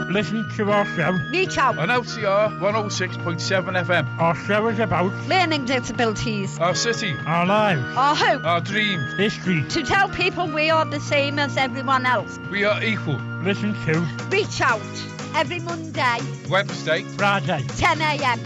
Listen to our show. Reach out. On LTR 106.7 FM. Our show is about Learning disabilities. Our city. our lives, Our hope. Our dreams. history. To tell people we are the same as everyone else. We are equal. Listen to Reach out. Every Monday, Wednesday. Friday. 10 a.m.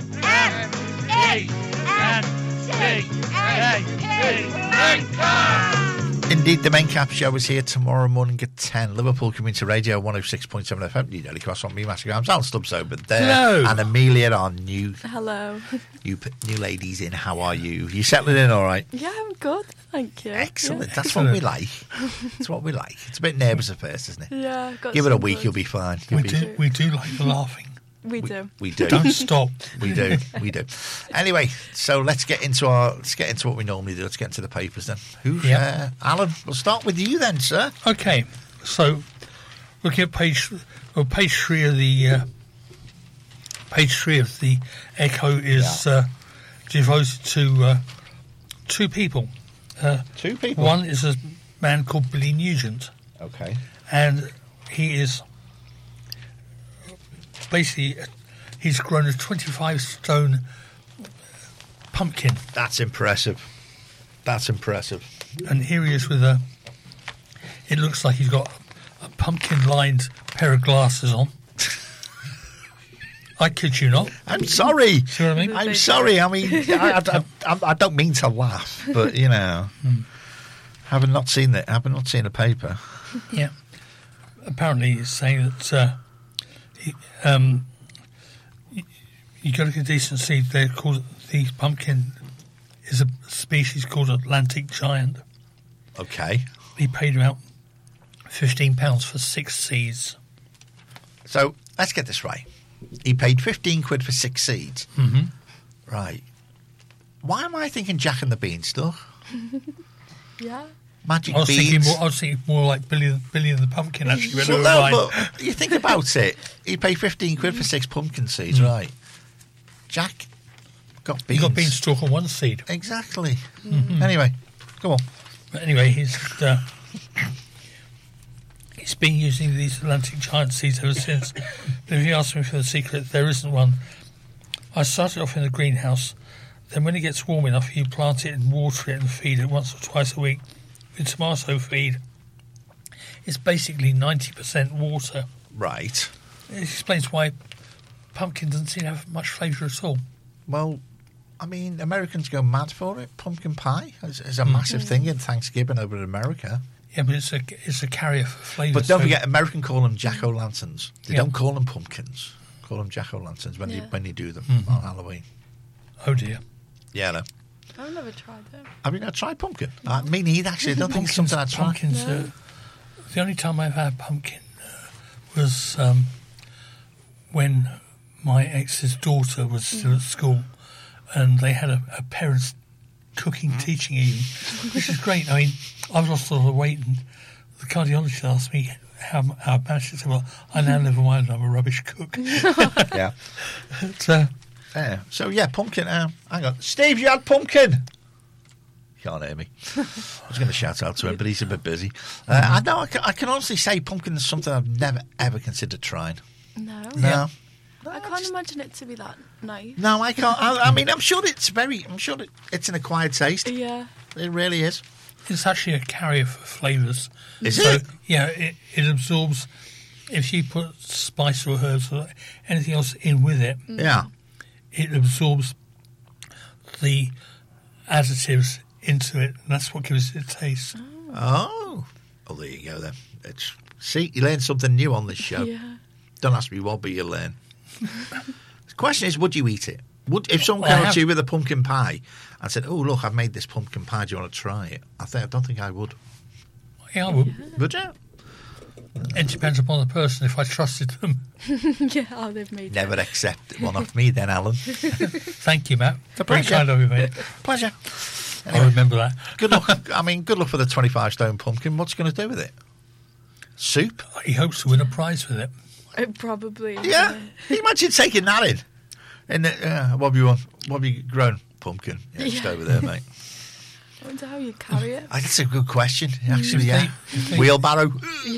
Indeed, the main cap show is here tomorrow morning at 10. Liverpool Community Radio 106.7 FM. New Daily Cross on me, Master Grams. Alan Stubbs over there. Hello. And Amelia, our new Hello. new ladies in. How are you? You settling in all right? Yeah, I'm good. Thank you. Excellent. That's what we like. That's what we like. It's a bit nervous at first, isn't it? Yeah. Got Give it a some week, good- you'll be fine. You'll be- We do like the laughing. We do. We do. Don't stop. We do. We do. Anyway, so let's get into what we normally do. Let's get into the papers then. Yep. Alan, we'll start with you then, sir. Okay, so looking at page 3 of the Echo is devoted to two people. Two people. One is a man called Billy Nugent, Okay. and he is basically he's grown a 25-stone pumpkin, That's impressive. That's impressive. and here he is with it looks like he's got a pumpkin-lined pair of glasses on. I kid you not. I'm sorry. See what I mean? I'm sorry. I mean, I don't mean to laugh, but you know, having not seen the paper. Yeah. Apparently, it's saying that you got to get decent seed. They're called the pumpkin is a species called Atlantic Giant. Okay. He paid about £15 for 6 seeds. So let's get this right. He paid 15 quid for 6 seeds. Mm-hmm. Right. Why am I thinking Jack and the Beanstalk? Yeah. Magic I was beans. thinking more like Billy and the Pumpkin. Actually, Well, no, but you think about it. He paid 15 quid for 6 pumpkin seeds, right? Jack got beans. He got beanstalk on 1 seed. Exactly. Anyway, go on. But anyway, he's been using these Atlantic Giant seeds ever since. But if you ask me for the secret, there isn't one. I started off in the greenhouse. Then when it gets warm enough, you plant it and water it and feed it once or twice a week with tomato feed. It's basically 90% water. Right. It explains why pumpkin doesn't seem to have much flavour at all. Well, I mean, Americans go mad for it. Pumpkin pie is a massive thing in Thanksgiving over in America. Yeah, but it's a carrier for flavour. But don't forget, Americans call them jack-o'-lanterns. They Yeah. don't call them pumpkins. Call them jack-o'-lanterns when you do them on Halloween. Oh dear. Yeah, no. I've never tried them. Have you not tried pumpkin? Me neither, actually. I don't think it's something I'd try. Pumpkins. The only time I've had pumpkin was when my ex's daughter was still at school, and they had a parents' cooking teaching evening, which is great. I mean, I've lost a lot of weight, and the cardiologist asked me how I managed it. I said, well, I now live in mind. I'm a rubbish cook. Yeah. But, Yeah. So, yeah, pumpkin. Hang on. Steve, you had pumpkin? He can't hear me. I was going to shout out to him, but he's a bit busy. I know. I can honestly say pumpkin is something I've never, ever considered trying. No. No. I can't imagine it to be that nice. No, I can't. I mean, I'm sure it's it's an acquired taste. Yeah. It really is. it's actually a carrier for flavours. Is so, it? Yeah, it absorbs. If you put spice or herbs or anything else in with it, Yeah. it absorbs the additives into it, and that's what gives it a taste. Oh. Well, there you go then. See, you learn something new on this show. Yeah. Don't ask me what, but you learn. The question is, would you eat it? If someone Well, I came up have- to you with a pumpkin pie and said, "Oh, look, I've made this pumpkin pie. Do you want to try it?" I don't think I would. Yeah, I would. Would you? It depends upon the person. If I trusted them. Yeah, how they've made Never it. accept one off me, then, Alan. Thank you, Matt. a Very pleasure. kind of you, mate. Pleasure. I remember that. Good luck. I mean, good luck for the 25-stone pumpkin. What's he going to do with it? Soup? He hopes to win a prize with it. Probably. Yeah. Can you imagine taking that in? And what have you grown? Pumpkin. Yeah, just Yeah. over there, mate. I wonder how you carry it. That's a good question, actually. You Yeah. think- Wheelbarrow.